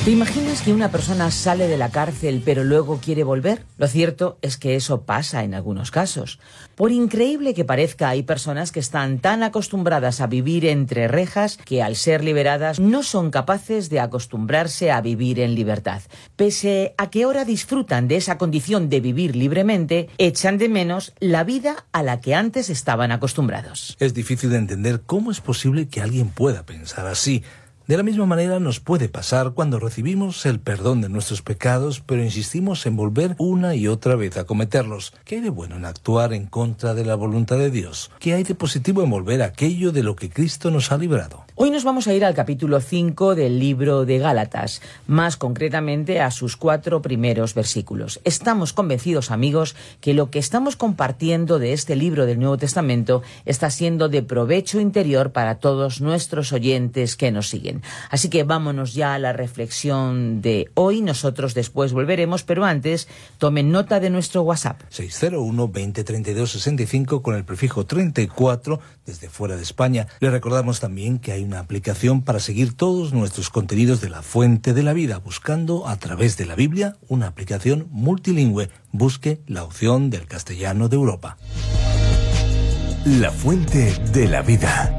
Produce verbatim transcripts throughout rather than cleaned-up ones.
¿Te imaginas que una persona sale de la cárcel pero luego quiere volver? Lo cierto es que eso pasa en algunos casos. Por increíble que parezca, hay personas que están tan acostumbradas a vivir entre rejas que al ser liberadas no son capaces de acostumbrarse a vivir en libertad. Pese a que ahora disfrutan de esa condición de vivir libremente, echan de menos la vida a la que antes estaban acostumbrados. Es difícil de entender cómo es posible que alguien pueda pensar así. De la misma manera nos puede pasar cuando recibimos el perdón de nuestros pecados, pero insistimos en volver una y otra vez a cometerlos. ¿Qué hay de bueno en actuar en contra de la voluntad de Dios? ¿Qué hay de positivo en volver a aquello de lo que Cristo nos ha librado? Hoy nos vamos a ir al capítulo cinco del libro de Gálatas, más concretamente a sus cuatro primeros versículos. Estamos convencidos, amigos, que lo que estamos compartiendo de este libro del Nuevo Testamento está siendo de provecho interior para todos nuestros oyentes que nos siguen. Así que vámonos ya a la reflexión de hoy. Nosotros después volveremos, pero antes tomen nota de nuestro WhatsApp. seis cero uno, veinte, treinta y dos, sesenta y cinco con el prefijo treinta y cuatro desde fuera de España. Le recordamos también que hay una aplicación para seguir todos nuestros contenidos de la Fuente de la Vida, buscando a través de la Biblia una aplicación multilingüe. Busque la opción del castellano de Europa. La Fuente de la Vida.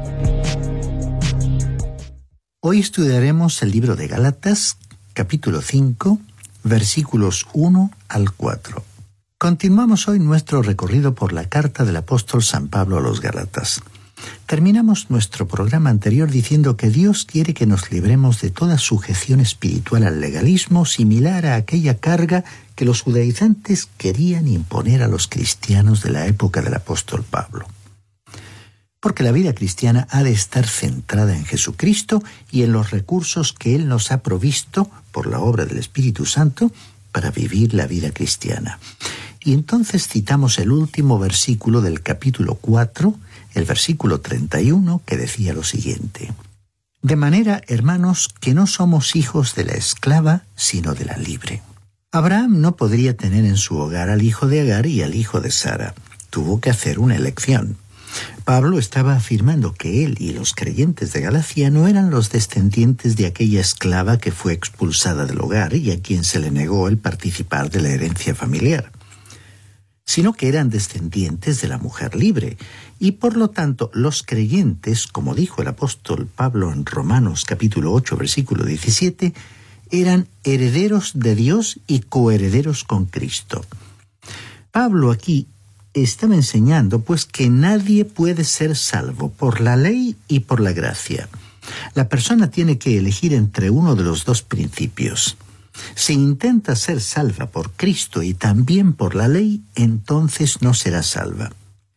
Hoy estudiaremos el libro de Gálatas, capítulo cinco, versículos uno al cuatro. Continuamos hoy nuestro recorrido por la carta del apóstol San Pablo a los Gálatas. Terminamos nuestro programa anterior diciendo que Dios quiere que nos libremos de toda sujeción espiritual al legalismo similar a aquella carga que los judaizantes querían imponer a los cristianos de la época del apóstol Pablo. Porque la vida cristiana ha de estar centrada en Jesucristo y en los recursos que Él nos ha provisto por la obra del Espíritu Santo para vivir la vida cristiana. Y entonces citamos el último versículo del capítulo cuatro, el versículo treinta y uno, que decía lo siguiente: De manera, hermanos, que no somos hijos de la esclava, sino de la libre. Abraham no podría tener en su hogar al hijo de Agar y al hijo de Sara. Tuvo que hacer una elección. Pablo estaba afirmando que él y los creyentes de Galacia no eran los descendientes de aquella esclava que fue expulsada del hogar y a quien se le negó el participar de la herencia familiar, sino que eran descendientes de la mujer libre, y por lo tanto los creyentes, como dijo el apóstol Pablo en Romanos capítulo ocho, versículo diecisiete, eran herederos de Dios y coherederos con Cristo. Pablo aquí estaba enseñando pues que nadie puede ser salvo por la ley y por la gracia. La persona tiene que elegir entre uno de los dos principios. Si intenta ser salva por Cristo y también por la ley, entonces no será salva.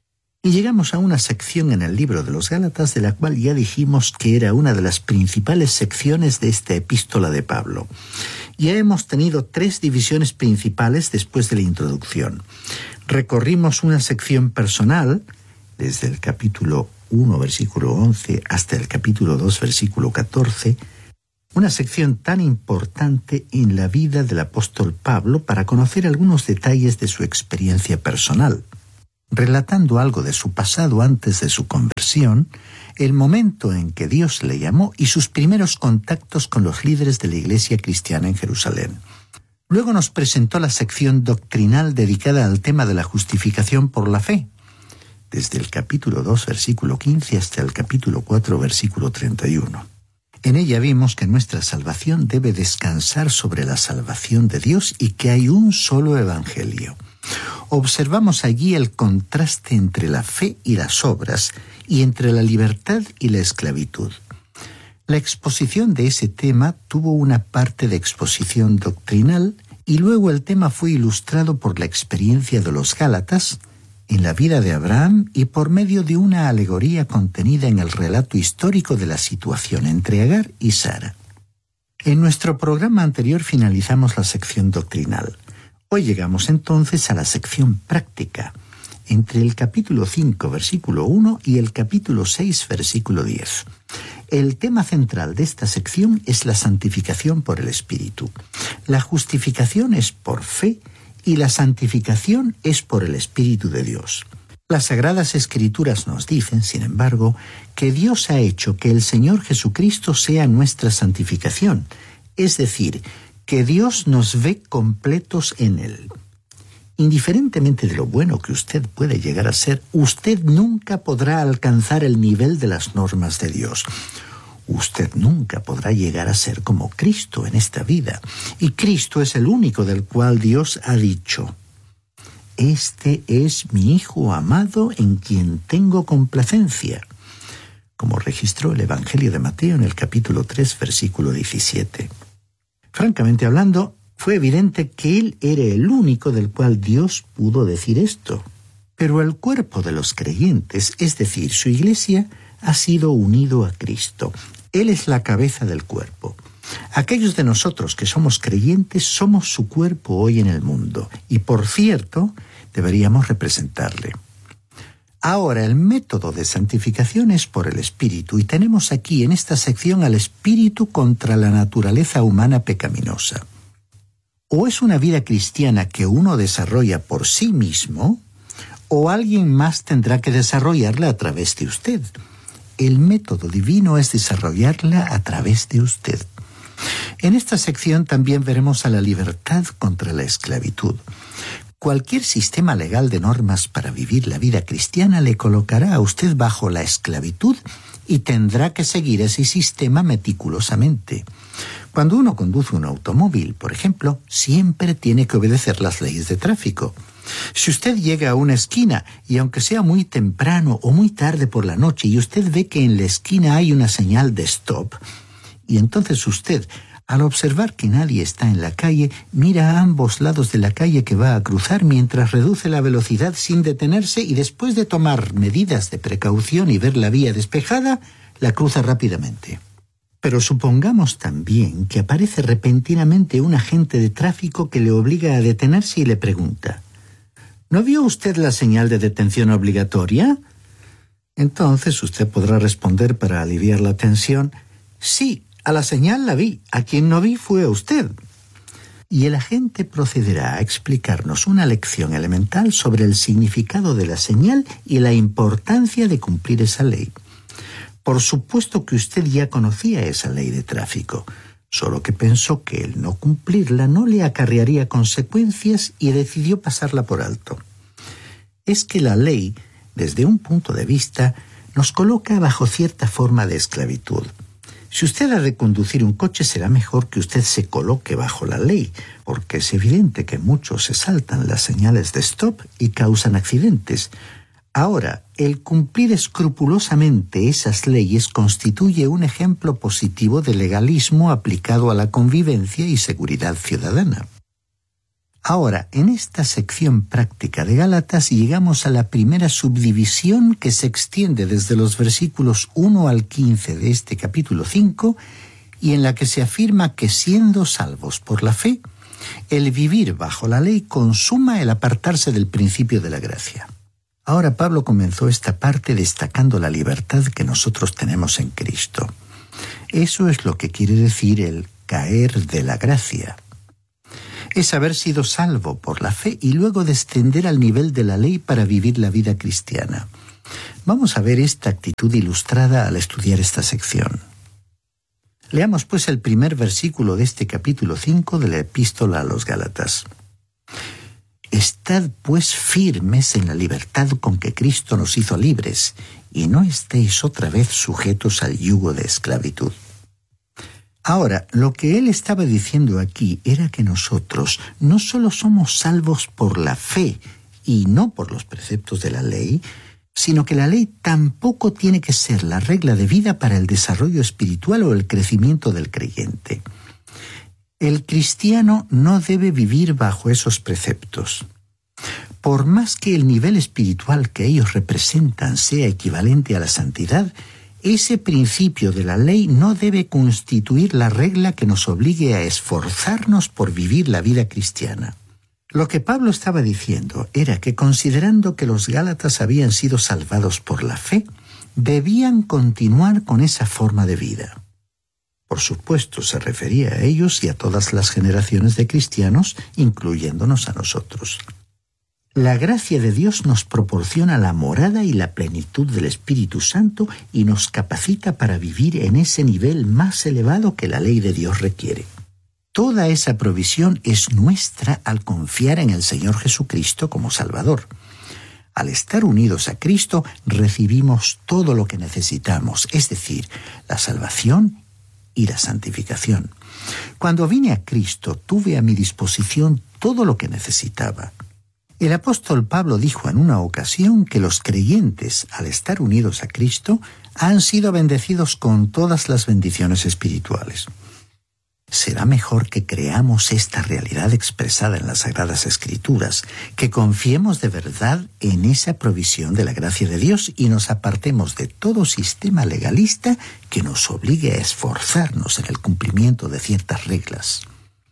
Y llegamos a una sección en el libro de los Gálatas de la cual ya dijimos que era una de las principales secciones de esta epístola de Pablo. Ya hemos tenido tres divisiones principales después de la introducción. Recorrimos una sección personal, desde el capítulo uno, versículo once, hasta el capítulo dos, versículo catorce, una sección tan importante en la vida del apóstol Pablo para conocer algunos detalles de su experiencia personal, relatando algo de su pasado antes de su conversión, el momento en que Dios le llamó y sus primeros contactos con los líderes de la iglesia cristiana en Jerusalén. Luego nos presentó la sección doctrinal dedicada al tema de la justificación por la fe, desde el capítulo dos, versículo quince, hasta el capítulo cuatro, versículo treinta y uno. En ella vimos que nuestra salvación debe descansar sobre la salvación de Dios y que hay un solo evangelio. Observamos allí el contraste entre la fe y las obras, y entre la libertad y la esclavitud. La exposición de ese tema tuvo una parte de exposición doctrinal y luego el tema fue ilustrado por la experiencia de los Gálatas en la vida de Abraham y por medio de una alegoría contenida en el relato histórico de la situación entre Agar y Sara. En nuestro programa anterior finalizamos la sección doctrinal. Hoy llegamos entonces a la sección práctica, entre el capítulo cinco, versículo uno y el capítulo seis, versículo diez. El tema central de esta sección es la santificación por el Espíritu. La justificación es por fe y la santificación es por el Espíritu de Dios. Las Sagradas Escrituras nos dicen, sin embargo, que Dios ha hecho que el Señor Jesucristo sea nuestra santificación. es decir, que Dios nos ve completos en Él. Indiferentemente de lo bueno que usted puede llegar a ser, usted nunca podrá alcanzar el nivel de las normas de Dios. Usted nunca podrá llegar a ser como Cristo en esta vida. Y Cristo es el único del cual Dios ha dicho: este es mi Hijo amado en quien tengo complacencia, como registró el Evangelio de Mateo en el capítulo tres, versículo diecisiete. Francamente hablando, fue evidente que Él era el único del cual Dios pudo decir esto. Pero el cuerpo de los creyentes, es decir, su iglesia, ha sido unido a Cristo. Él es la cabeza del cuerpo. Aquellos de nosotros que somos creyentes somos su cuerpo hoy en el mundo, y por cierto, deberíamos representarle. Ahora, el método de santificación es por el Espíritu, y tenemos aquí en esta sección al Espíritu contra la naturaleza humana pecaminosa. O es una vida cristiana que uno desarrolla por sí mismo, o alguien más tendrá que desarrollarla a través de usted. El método divino es desarrollarla a través de usted. En esta sección también veremos a la libertad contra la esclavitud. Cualquier sistema legal de normas para vivir la vida cristiana le colocará a usted bajo la esclavitud y tendrá que seguir ese sistema meticulosamente. Cuando uno conduce un automóvil, por ejemplo, siempre tiene que obedecer las leyes de tráfico. Si usted llega a una esquina y aunque sea muy temprano o muy tarde por la noche y usted ve que en la esquina hay una señal de stop, y entonces usted, al observar que nadie está en la calle, mira a ambos lados de la calle que va a cruzar mientras reduce la velocidad sin detenerse y después de tomar medidas de precaución y ver la vía despejada, la cruza rápidamente. Pero supongamos también que aparece repentinamente un agente de tráfico que le obliga a detenerse y le pregunta: ¿no vio usted la señal de detención obligatoria? Entonces usted podrá responder para aliviar la tensión: sí, a la señal la vi, a quien no vi fue a usted. Y el agente procederá a explicarnos una lección elemental sobre el significado de la señal y la importancia de cumplir esa ley. Por supuesto que usted ya conocía esa ley de tráfico, solo que pensó que el no cumplirla no le acarrearía consecuencias y decidió pasarla por alto. Es que la ley, desde un punto de vista, nos coloca bajo cierta forma de esclavitud. Si usted ha de conducir un coche, será mejor que usted se coloque bajo la ley, porque es evidente que muchos se saltan las señales de stop y causan accidentes. Ahora, el cumplir escrupulosamente esas leyes constituye un ejemplo positivo de legalismo aplicado a la convivencia y seguridad ciudadana. Ahora, en esta sección práctica de Gálatas llegamos a la primera subdivisión que se extiende desde los versículos uno al quince de este capítulo cinco y en la que se afirma que siendo salvos por la fe, el vivir bajo la ley consuma el apartarse del principio de la gracia. Ahora Pablo comenzó esta parte destacando la libertad que nosotros tenemos en Cristo. Eso es lo que quiere decir el caer de la gracia. Es haber sido salvo por la fe y luego descender al nivel de la ley para vivir la vida cristiana. Vamos a ver esta actitud ilustrada al estudiar esta sección. Leamos pues el primer versículo de este capítulo cinco de la Epístola a los Gálatas. Estad pues firmes en la libertad con que Cristo nos hizo libres, y no estéis otra vez sujetos al yugo de esclavitud. Ahora, lo que él estaba diciendo aquí era que nosotros no solo somos salvos por la fe y no por los preceptos de la ley, sino que la ley tampoco tiene que ser la regla de vida para el desarrollo espiritual o el crecimiento del creyente. El cristiano no debe vivir bajo esos preceptos. Por más que el nivel espiritual que ellos representan sea equivalente a la santidad, ese principio de la ley no debe constituir la regla que nos obligue a esforzarnos por vivir la vida cristiana. Lo que Pablo estaba diciendo era que, considerando que los Gálatas habían sido salvados por la fe, debían continuar con esa forma de vida. Por supuesto, se refería a ellos y a todas las generaciones de cristianos, incluyéndonos a nosotros. La gracia de Dios nos proporciona la morada y la plenitud del Espíritu Santo y nos capacita para vivir en ese nivel más elevado que la ley de Dios requiere. toda esa provisión es nuestra al confiar en el Señor Jesucristo como Salvador. Al estar unidos a Cristo, recibimos todo lo que necesitamos, es decir, la salvación y la santificación. Cuando vine a Cristo, tuve a mi disposición todo lo que necesitaba. El apóstol Pablo dijo en una ocasión que los creyentes, al estar unidos a Cristo, han sido bendecidos con todas las bendiciones espirituales. Será mejor que creamos esta realidad expresada en las Sagradas Escrituras, que confiemos de verdad en esa provisión de la gracia de Dios y nos apartemos de todo sistema legalista que nos obligue a esforzarnos en el cumplimiento de ciertas reglas.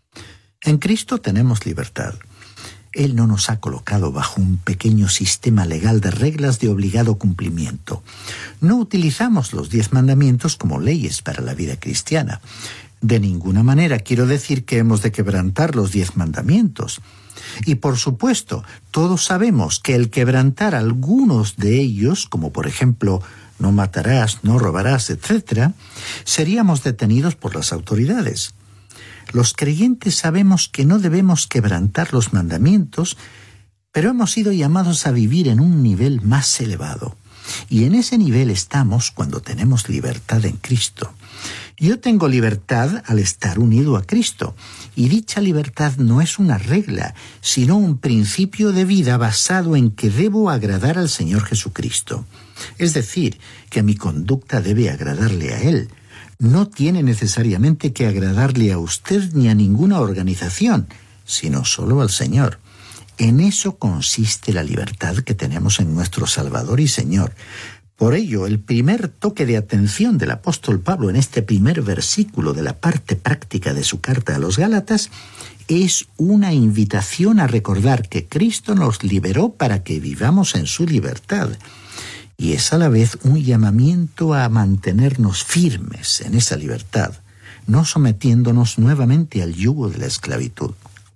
En Cristo tenemos libertad. Él no nos ha colocado bajo un pequeño sistema legal de reglas de obligado cumplimiento. No utilizamos los diez mandamientos como leyes para la vida cristiana. De ninguna manera quiero decir que hemos de quebrantar los diez mandamientos. Y por supuesto, todos sabemos que el quebrantar algunos de ellos, como por ejemplo, no matarás, no robarás, etcétera, seríamos detenidos por las autoridades. Los creyentes sabemos que no debemos quebrantar los mandamientos, pero hemos sido llamados a vivir en un nivel más elevado. Y en ese nivel estamos cuando tenemos libertad en Cristo. Yo tengo libertad al estar unido a Cristo, y dicha libertad no es una regla, sino un principio de vida basado en que debo agradar al Señor Jesucristo. Es decir, que mi conducta debe agradarle a Él. No tiene necesariamente que agradarle a usted ni a ninguna organización, sino solo al Señor. En eso consiste la libertad que tenemos en nuestro Salvador y Señor. Por ello, el primer toque de atención del apóstol Pablo en este primer versículo de la parte práctica de su carta a los Gálatas es una invitación a recordar que Cristo nos liberó para que vivamos en su libertad. Y es a la vez un llamamiento a mantenernos firmes en esa libertad, no sometiéndonos nuevamente al yugo de la esclavitud.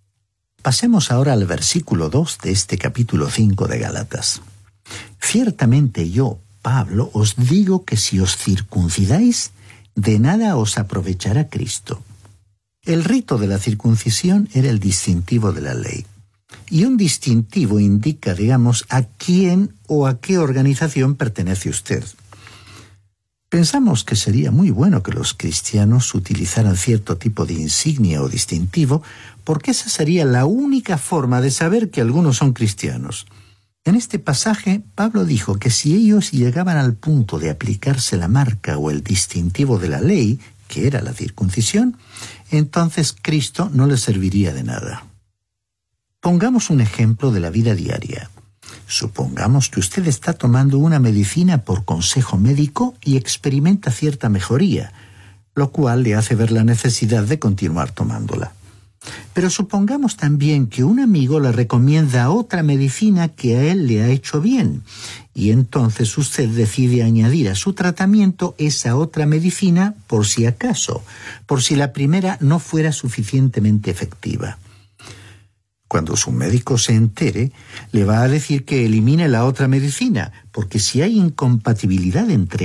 Pasemos ahora al versículo dos de este capítulo cinco de Gálatas. Ciertamente yo, Pablo, os digo que si os circuncidáis, de nada os aprovechará Cristo. El rito de la circuncisión era el distintivo de la ley. Y un distintivo indica, digamos, a quién o a qué organización pertenece usted. Pensamos que sería muy bueno que los cristianos utilizaran cierto tipo de insignia o distintivo, porque esa sería la única forma de saber que algunos son cristianos. En este pasaje, Pablo dijo que si ellos llegaban al punto de aplicarse la marca o el distintivo de la ley, que era la circuncisión, entonces Cristo no les serviría de nada. Pongamos un ejemplo de la vida diaria. Supongamos que usted está tomando una medicina por consejo médico y experimenta cierta mejoría, lo cual le hace ver la necesidad de continuar tomándola. Pero supongamos también que un amigo le recomienda otra medicina que a él le ha hecho bien, y entonces usted decide añadir a su tratamiento esa otra medicina por si acaso, por si la primera no fuera suficientemente efectiva. Cuando su médico se entere, le va a decir que elimine la otra medicina, porque si hay incompatibilidad entre